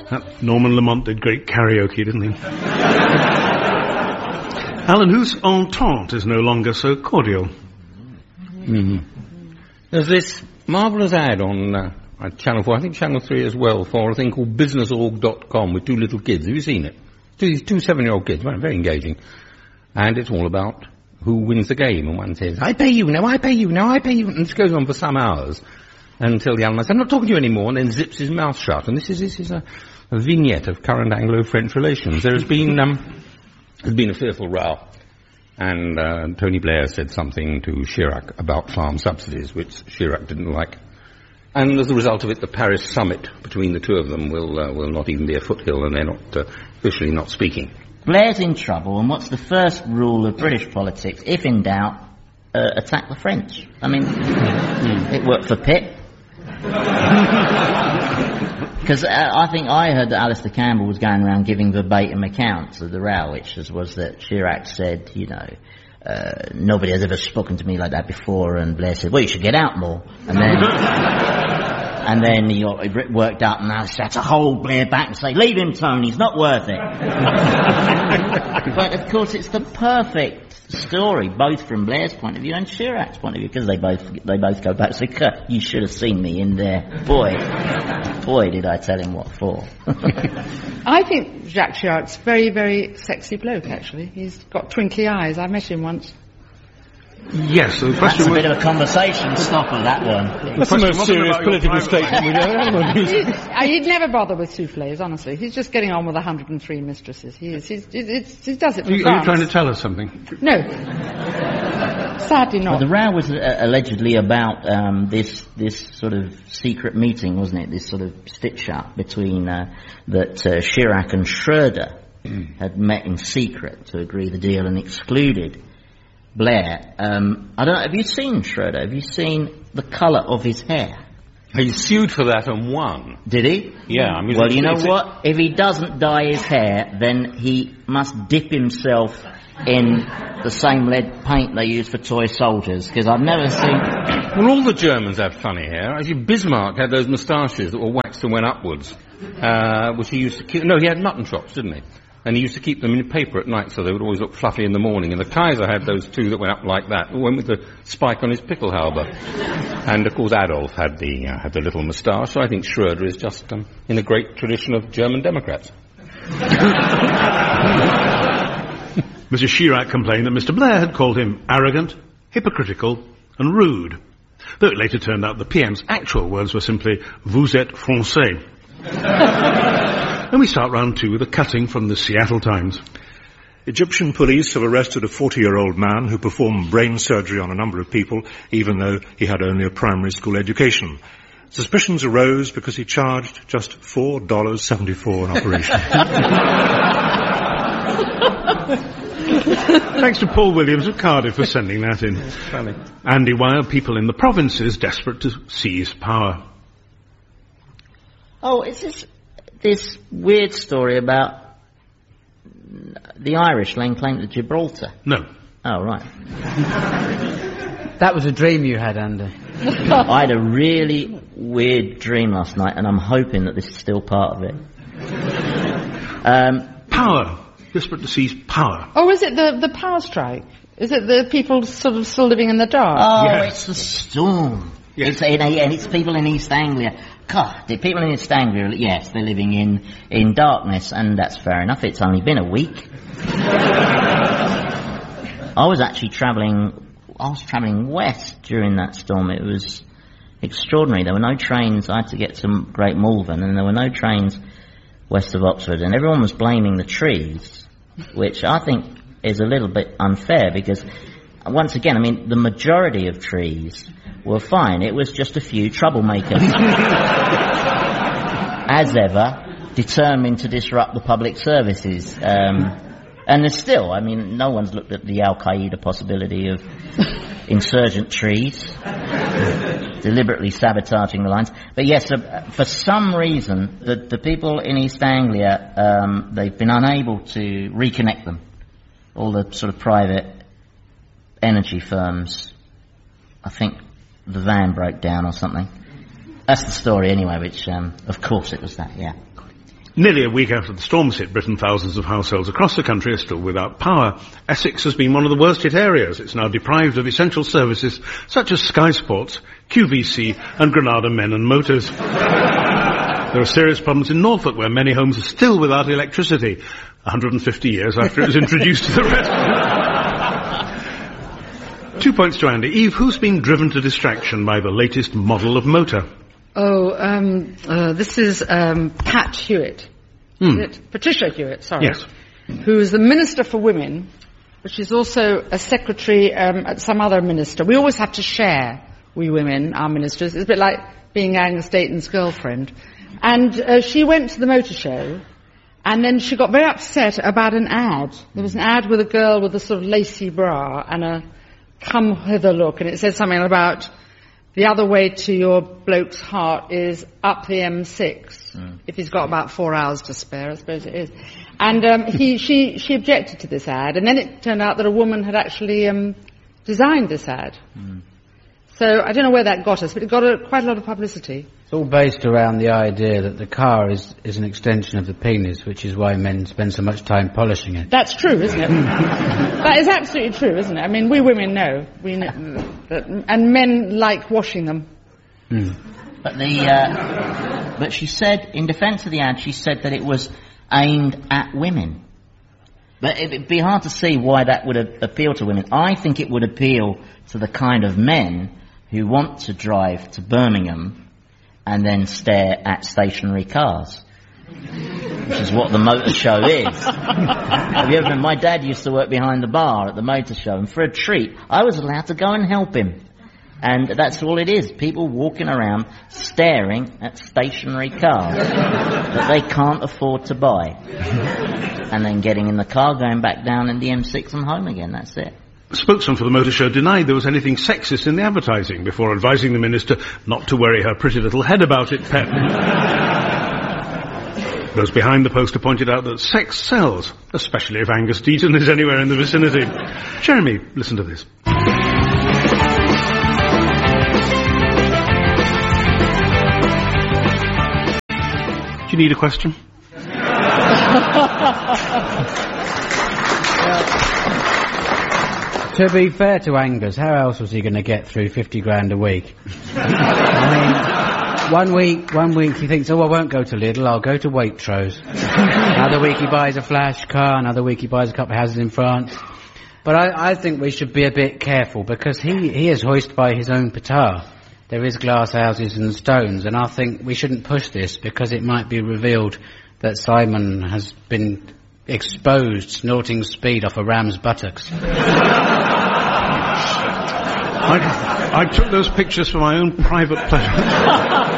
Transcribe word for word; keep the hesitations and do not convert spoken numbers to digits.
That Norman Lamont did great karaoke, didn't he? Alan, whose entente is no longer so cordial? Mm-hmm. There's this marvellous ad on uh, Channel four, I think Channel three as well, for a thing called business org dot com with two little kids. Have you seen it? Two, two seven-year-old kids, very, very engaging. And it's all about who wins the game. And one says, I pay you, now I pay you, now I pay you. And this goes on for some hours until the other man says, I'm not talking to you anymore, and then zips his mouth shut. And this is, this is a, a vignette of current Anglo-French relations. There has been, um, there's been a fearful row. And uh, Tony Blair said something to Chirac about farm subsidies, which Chirac didn't like. And as a result of it, the Paris summit between the two of them will uh, will not even be a foothill, and they're not uh, officially not speaking. Blair's in trouble, and what's the first rule of British politics? If in doubt, uh, attack the French. I mean, it worked for Pitt. Because uh, I think I heard that Alistair Campbell was going around giving verbatim accounts of the row, which was, was that Chirac said, you know, uh, nobody has ever spoken to me like that before, and Blair said, well, you should get out more. And then, and then he got worked up, and I had to hold Blair back and say, leave him, Tony, he's not worth it. But of course, it's the perfect story, both from Blair's point of view and Chirac's point of view, because they both they both go back and say, you should have seen me in there. Boy, boy, did I tell him what for. I think Jacques Chirac's very, very sexy bloke, actually. He's got twinkly eyes. I met him once. Yes, so the That's question a was... bit of a conversation stopper, that one. That's the most serious political statement we've ever had. He'd, he'd never bother with soufflés, honestly. He's just getting on with one hundred and three mistresses. He is. He's, it's, he does it for Are you, are you trying to tell us something? No. Sadly not. Well, the row was uh, allegedly about um, this this sort of secret meeting, wasn't it? This sort of stitch-up between uh, that uh, Chirac and Schroeder mm. had met in secret to agree the deal and excluded Blair. Um, I don't know, have you seen Schroeder? Have you seen the colour of his hair? He sued for that and won. Did he? Yeah. I mean, well, you know it's, what? If he doesn't dye his hair, then he must dip himself in the same lead paint they use for toy soldiers, because I've never seen... Well, all the Germans had funny hair. Actually, Bismarck had those moustaches that were waxed and went upwards, uh, which he used to keep... No, he had mutton chops, didn't he? And he used to keep them in paper at night, so they would always look fluffy in the morning. And the Kaiser had those two that went up like that, went with the spike on his Pickelhaube. And, of course, Adolf had the uh, had the little moustache, so I think Schroeder is just um, in a great tradition of German Democrats. Mister Chirac complained that Mister Blair had called him arrogant, hypocritical, and rude. Though it later turned out the P M's actual words were simply, vous êtes français. And we start round two with a cutting from the Seattle Times. Egyptian police have arrested a forty-year-old man who performed brain surgery on a number of people, even though he had only a primary school education. Suspicions arose because he charged just four dollars seventy-four an operation. Thanks to Paul Williams of Cardiff for sending that in. Funny. Andy Weil, people in the provinces desperate to seize power. Oh, it's this, this weird story about the Irish laying claim to Gibraltar. No. Oh, right. That was a dream you had, Andy. I had a really weird dream last night, and I'm hoping that this is still part of it. Um, power. Desperate to seize power. Oh, is it the, the power strike? Is it the people sort of still living in the dark? Oh, yes. It's the storm. Yes. It's, and, and it's people in East Anglia. God, the people in East Anglia, yes, they're living in, in darkness, and that's fair enough. It's only been a week. I was actually travelling, I was travelling west during that storm. It was extraordinary. There were no trains. I had to get to Great Malvern, and there were no trains west of Oxford, and everyone was blaming the trees, which I think is a little bit unfair, because once again, I mean, the majority of trees were fine. It was just a few troublemakers, as ever, determined to disrupt the public services. Um, and there's still, I mean, no one's looked at the Al-Qaeda possibility of insurgent trees deliberately sabotaging the lines. But yes, uh, for some reason, the, the people in East Anglia, um, they've been unable to reconnect them. All the sort of private energy firms, I think the van broke down or something. That's the story anyway, which, um, of course it was that, yeah. Nearly a week after the storms hit Britain, thousands of households across the country are still without power. Essex has been one of the worst hit areas. It's now deprived of essential services such as Sky Sports, Q V C and Granada Men and Motors. There are serious problems in Norfolk where many homes are still without electricity, one hundred fifty years after it was introduced to the rest of it. Two points to Andy. Eve, who's been driven to distraction by the latest model of motor? Oh, um, uh, this is um, Pat Hewitt. Hmm. Is it? Patricia Hewitt, sorry. Yes. Who is the Minister for Women, but she's also a secretary um, at some other minister. We always have to share, we women, our ministers. It's a bit like being Angus Dayton's girlfriend. And uh, she went to the motor show, and then she got very upset about an ad. There was an ad with a girl with a sort of lacy bra and a come hither look, and it said something about the other way to your bloke's heart is up the M six. Mm. If he's got about four hours to spare, I suppose it is. And um, he, she, she objected to this ad, and then it turned out that a woman had actually um, designed this ad. Mm. So I don't know where that got us, but it got a, quite a lot of publicity. It's all based around the idea that the car is, is an extension of the penis, which is why men spend so much time polishing it. That's true, isn't it? That is absolutely true, isn't it? I mean, we women know. We know that, and men like washing them. Mm. But the, uh, but she said, in defence of the ad, she said that it was aimed at women. But it'd be hard to see why that would appeal to women. I think it would appeal to the kind of men who want to drive to Birmingham and then stare at stationary cars, which is what the motor show is. Have you ever been? My dad used to work behind the bar at the motor show, and for a treat, I was allowed to go and help him. And that's all it is, people walking around staring at stationary cars that they can't afford to buy. And then getting in the car, going back down in the M six and home again, that's it. The spokesman for the motor show denied there was anything sexist in the advertising before advising the minister not to worry her pretty little head about it, Pet. Those behind the poster pointed out that sex sells, especially if Angus Deaton is anywhere in the vicinity. Jeremy, listen to this. Do you need a question? To be fair to Angus, how else was he going to get through fifty grand a week? I mean, one week, one week he thinks, oh, I won't go to Lidl, I'll go to Waitrose. Another week he buys a flash car, another week he buys a couple of houses in France. But I, I think we should be a bit careful, because he, he is hoist by his own petard. There is glass houses and stones, and I think we shouldn't push this, because it might be revealed that Simon has been exposed snorting speed off a ram's buttocks. I, I took those pictures for my own private pleasure.